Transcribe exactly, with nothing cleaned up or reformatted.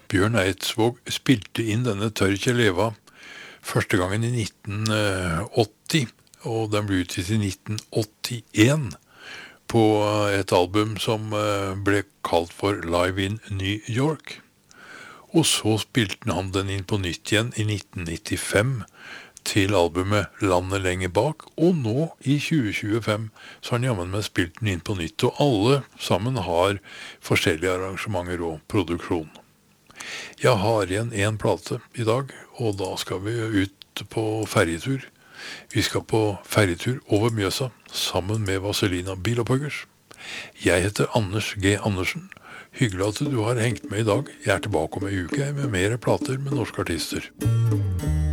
Bjørn Eidsvåg spilte inn denne Tør ikke leva første gangen i nitten åtti, og den ble utgitt i nitten åttien på et album som ble kalt for Live in New York. Og så spilte han den inn på nytt igjen i nitten nittifem til albumet Landet lenger bak, og nå i tjue tjuefem så har han jammen med spilt den inn på nytt, og alle sammen har forskjellige arrangementer og produksjon. Jeg har igjen en plate i dag, og da skal vi ut på ferjetur. Vi skal på ferjetur over Mjøsa, sammen med Vazelina Bilopphøggers. Jeg heter Anders G. Andersen. Hyggelig at du har hengt med i dag. Jeg er tilbake om en uke med mer plater med norske artister.